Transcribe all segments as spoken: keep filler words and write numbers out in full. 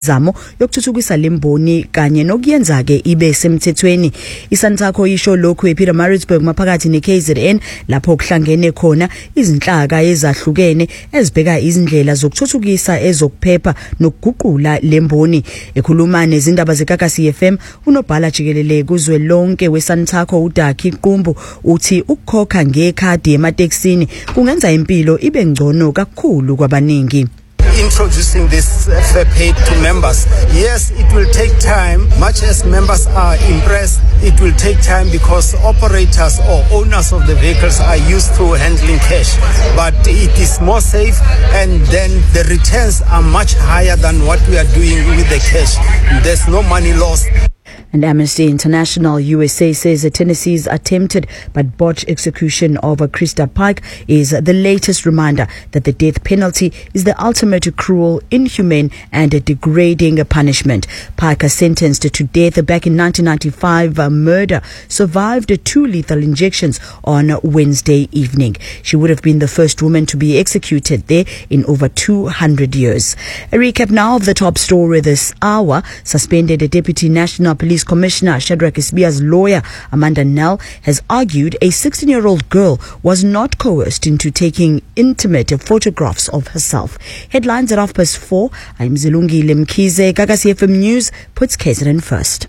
zamo yokuthuthukisa lemboni kanye nokuyenza ke ibe semthethweni. iSantaco isho lokhu ePietermaritzburg maphakathi neK Z N lapho kuhlangene khona izinhlaka ezahlukene ezibheka izindlela zokuthuthukisa ezokuphepha nokuguqula lemboni. Ekhuluma nezindaba zeGagasi F M, unobhala jikelele kuzwe lonke weSantaco uDaki Qumbu uthi ukukhokha ngekhadi emateksini kungenza impilo ibe ngcono kakhulu kwabaningi. Introducing this uh, fair pay to members. Yes, it will take time. Much as members are impressed, it will take time because operators or owners of the vehicles are used to handling cash. But it is more safe, and then the returns are much higher than what we are doing with the cash. There's no money lost. And Amnesty International U S A says that Tennessee's attempted but botched execution of Krista Pike is the latest reminder that the death penalty is the ultimate cruel, inhumane and degrading punishment. Pike, sentenced to death back in nineteen ninety-five, uh, murder, survived two lethal injections on Wednesday evening. She would have been the first woman to be executed there in over two hundred years. A recap now of the top story this hour. Suspended Deputy National Police Commissioner Shadrack Isibiya's lawyer Amanda Nell has argued a sixteen-year-old girl was not coerced into taking intimate photographs of herself. Headlines at half past four. I'm Zilungile Mkhize. Gagasi F M News puts K Z N first.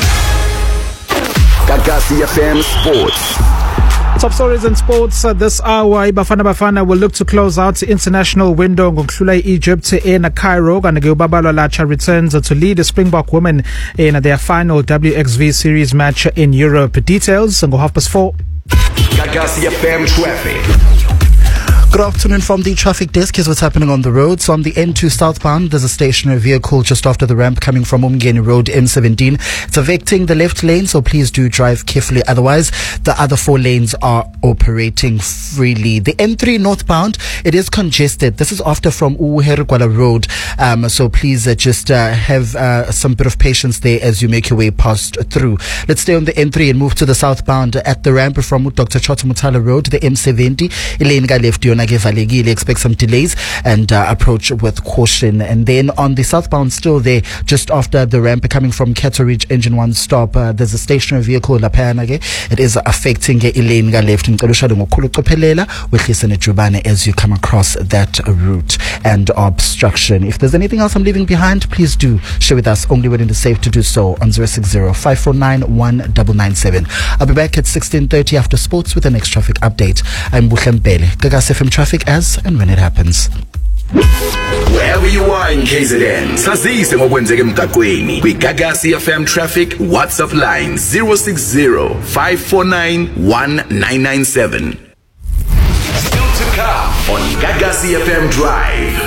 Gagasi F M Sports. Top stories in sports uh, this hour. Bafana Bafana will look to close out the international window ngokhlula Egypt in Cairo. Kanti uBabalwa Lacha returns to lead the Springbok women in their final W X V series match in Europe. Details go half past four. Gagasi F M traffic. Good afternoon from the traffic desk. Here's what's happening on the road. So on the N two southbound, there's a stationary vehicle just after the ramp coming from Umgeni Road, M seventeen. It's affecting the left lane, so please do drive carefully. Otherwise, the other four lanes are operating freely. The N three northbound, it is congested. This is after from Uherugwala Road. Um, so please uh, just uh, have uh, some bit of patience there as you make your way past through. Let's stay on the N three and move to the southbound at the ramp from Doctor Chota Mutala Road, the M seventy. Elaine ga left you. Expect some delays and uh, approach with caution. And then on the southbound, still there, just after the ramp coming from Cattle Ridge Engine One stop, uh, there's a stationary vehicle. It is affecting Elaine left as you come across that route and obstruction. If there's anything else I'm leaving behind, please do share with us. Only when it is safe to do so on zero six zero, five four nine, one nine nine seven. I'll be back at sixteen thirty after sports with the next traffic update. I'm Buhlembele. Gagasi F M traffic as and when it happens. Wherever you are in K Z N, sazise ngokwenzeka emgaqweni. Kwi-Gagasi F M traffic WhatsApp line zero six zero, five four nine, one nine nine seven. Still to come on Gagasi F M Drive.